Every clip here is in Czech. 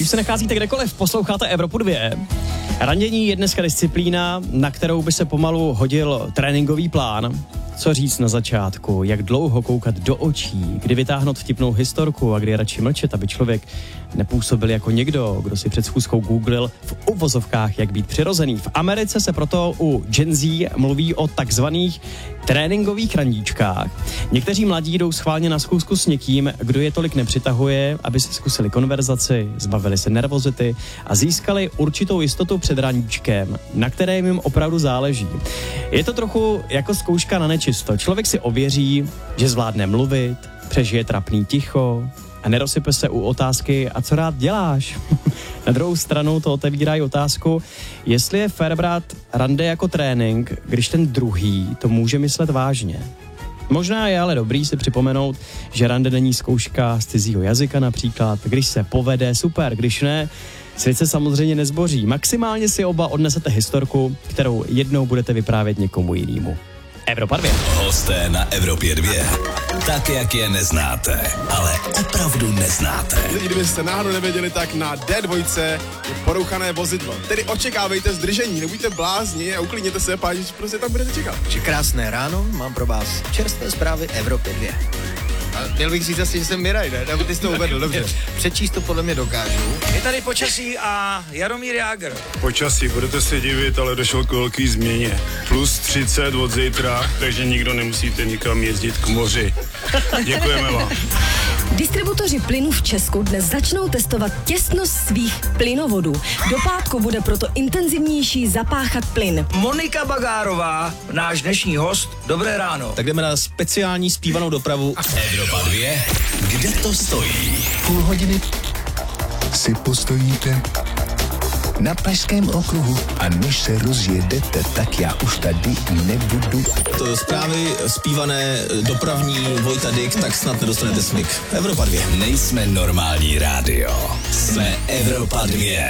už se nacházíte kdekoliv, posloucháte Evropu 2. Randění je dneska disciplína, na kterou by se pomalu hodil tréninkový plán. Co říct na začátku, jak dlouho koukat do očí, kdy vytáhnout vtipnou historku a kdy radši mlčet, aby člověk nepůsobil jako někdo, kdo si před schůzkou googlil v uvozovkách, jak být přirozený. V Americe se proto u Gen Z mluví o takzvaných tréninkových randíčkách. Někteří mladí jdou schválně na schůzku s někým, kdo je tolik nepřitahuje, aby si zkusili konverzaci, zbavili se nervozity a získali určitou jistotu před randíčkem, na kterém jim opravdu záleží. Je to trochu jako zkouška na nečisto. Člověk si ověří, že zvládne mluvit, přežije trapný ticho a nerozsype se u otázky a co rád děláš? Na druhou stranu to otevírá i otázku, jestli je fér brát rande jako trénink, když ten druhý to může myslet vážně. Možná je ale dobrý si připomenout, že rande není zkouška z cizího jazyka například. Když se povede, super, když ne, svět se samozřejmě nezboří. Maximálně si oba odnesete historku, kterou jednou budete vyprávět někomu jinému. Evropa 2. Hosté na Evropě 2. Tak, jak je neznáte, ale opravdu neznáte. Kdybyste náhodou nevěděli, tak na D2 je porouchané vozidlo. Tedy očekávejte zdržení, nebuďte blázni a uklidněte se, páni, prostě tam budete čekat. Krásné ráno, mám pro vás čerstvé zprávy Evropě 2. A měl bych říct asi, že jsem Miraj, ne? Nebo ty jsi to uvedl, dobře. Přečíst to podle mě dokážu. Je tady počasí a Jaromír Jágr. Počasí, budete se divit, ale došlo k velký změně. Plus 30 od zítra, takže nikdo nemusíte nikam jezdit k moři. Děkujeme vám. Distributoři plynu v Česku dnes začnou testovat těsnost svých plynovodů. Do pátku bude proto intenzivnější zapáchat plyn. Monika Bagárová, náš dnešní host. Dobré ráno. Tak jdeme na speciální zpívanou dopravu. Evropa 2. Kde to stojí? Půl hodiny si postojíte na Pražském okruhu a než se rozjedete, tak já už tady nebudu. To zprávy zpívané dopravní Vojta Dyk, tak snad nedostanete smyk. Evropa 2. Nejsme normální rádio. Jsme Evropa 2.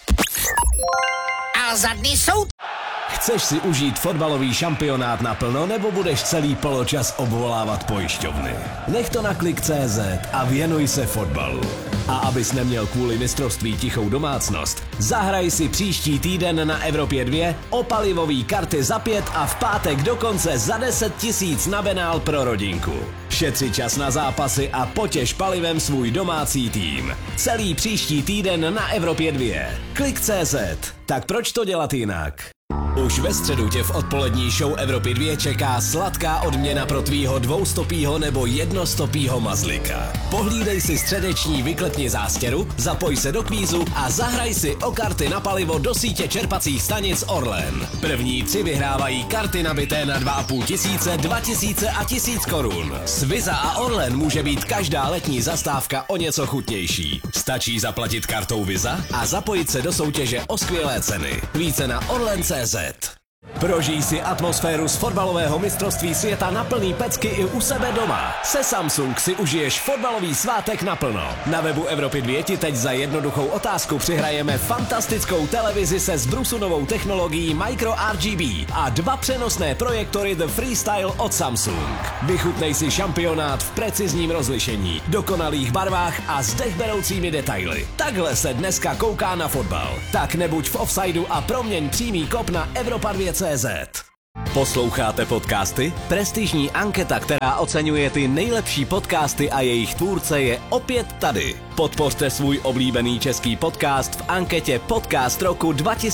A za dny jsou... Chceš si užít fotbalový šampionát naplno, nebo budeš celý poločas obvolávat pojišťovny? Nech to na Klik.cz a věnuj se fotbalu. A abys neměl kvůli mistrovství tichou domácnost, zahraj si příští týden na Evropě 2 o palivový karty za 5 a v pátek dokonce za 10 000 na benál pro rodinku. Šetři čas na zápasy a potěš palivem svůj domácí tým. Celý příští týden na Evropě 2. Klik.cz. Tak proč to dělat jinak? Už ve středu tě v odpolední show Evropy 2 čeká sladká odměna pro tvýho dvoustopýho nebo jednostopýho mazlika. Pohlídej si středeční Vyklepni zástěru, zapoj se do kvízu a zahraj si o karty na palivo do sítě čerpacích stanic Orlen. První 3 vyhrávají karty nabité na 2 500, 2 000 a 1000 korun. S Visa a Orlen může být každá letní zastávka o něco chutnější. Stačí zaplatit kartou Visa a zapojit se do soutěže o skvělé ceny. Více na Orlen.cz. Prožij si atmosféru z fotbalového mistrovství světa na plný pecky i u sebe doma. Se Samsung si užiješ fotbalový svátek naplno. Na webu Evropy 2 ti teď za jednoduchou otázku přihrajeme fantastickou televizi se zbrusunovou technologií Micro RGB a 2 přenosné projektory The Freestyle od Samsung. Vychutnej si šampionát v precizním rozlišení, dokonalých barvách a s dechberoucími detaily. Takhle se dneska kouká na fotbal. Tak nebuď v offsideu a proměň přímý kop na Evropa 2.cz. Posloucháte podcasty? Prestižní anketa, která oceňuje ty nejlepší podcasty a jejich tvůrce, je opět tady. Podpořte svůj oblíbený český podcast v anketě Podcast roku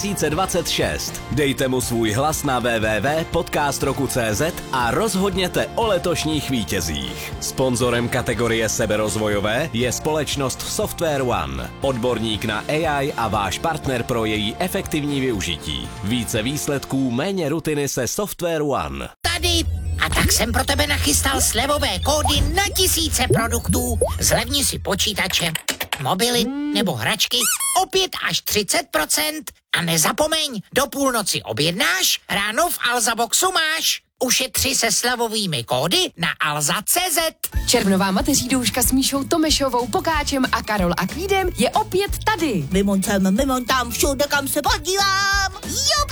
2026. Dejte mu svůj hlas na www.podcastroku.cz a rozhodněte o letošních vítězích. Sponzorem kategorie seberozvojové je společnost Software One, odborník na AI a váš partner pro její efektivní využití. Více výsledků, méně rutiny se Software One. Tady. A tak jsem pro tebe nachystal slevové kódy na tisíce produktů. Zlevni si počítače, mobily nebo hračky o 5 až 30%. A nezapomeň, do půlnoci objednáš, ráno v Alza Boxu máš. Ušetři se slevovými kódy na alza.cz. Červnová mateří douška s Míšou Tomešovou, Pokáčem a Karol Akvídem je opět tady. Vymontám všude, kam se podívám. Jupi!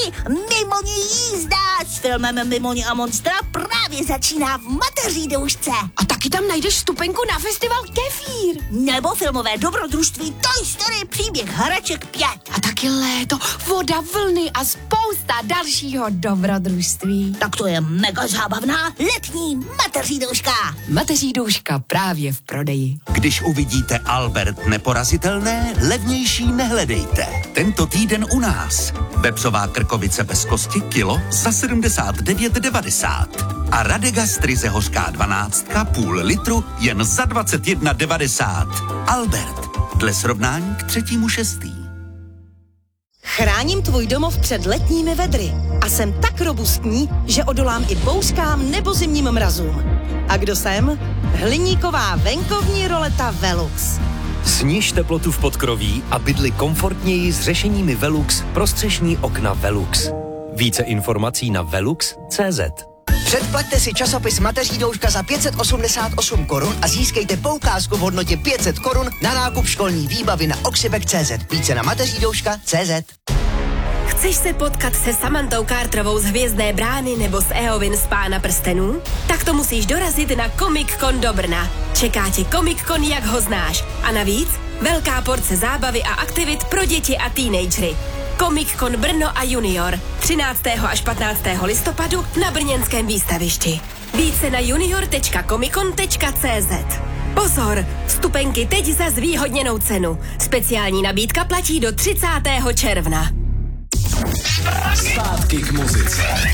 Mimoni jízda s filmem Mimoni a Monstra právě začíná v mateří doušce. A taky tam najdeš vstupenku na festival Kefír. Nebo filmové dobrodružství Toy Story příběh hraček 5. A taky léto, voda, vlny a spousta dalšího dobrodružství. Tak to je mega zábavná letní mateří douška. Mateří douška právě v prodeji. Když uvidíte Albert neporazitelné, levnější nehledejte. Tento týden u nás. Vepřová krkovice bez kosti kilo za 79,90. A Radegast ryze hořká 12 půl litru jen za 21,90. Albert, dle srovnání k 3.6. Chráním tvůj domov před letními vedry a jsem tak robustní, že odolám i bouřkám nebo zimním mrazům. A kdo jsem? Hliníková venkovní roleta Velux. Sniž teplotu v podkroví a bydli komfortněji s řešeními Velux pro střešní okna Velux. Více informací na velux.cz. Předplaťte si časopis Mateří douška za 588 korun a získejte poukázku v hodnotě 500 korun na nákup školní výbavy na oxybek.cz. Více na mateřídouška.cz. Chceš se potkat se Samantou Carterovou z Hvězdné brány nebo s Eowyn z Pána prstenů? Tak to musíš dorazit na Comic Con do Brna. Čeká tě Comic Con, jak ho znáš. A navíc velká porce zábavy a aktivit pro děti a teenagery. Comic Con Brno a Junior 13. až 15. listopadu na brněnském výstavišti. Více na junior.comicon.cz. Pozor, vstupenky teď za zvýhodněnou cenu. Speciální nabídka platí do 30. června. Zpátky k muzice.